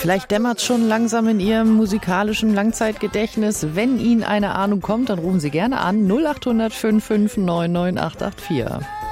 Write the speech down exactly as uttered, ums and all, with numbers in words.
Vielleicht dämmert es schon langsam in Ihrem musikalischen Langzeitgedächtnis. Wenn Ihnen eine Ahnung kommt, dann rufen Sie gerne an null acht hundert fünf fünf neun neun acht acht vier.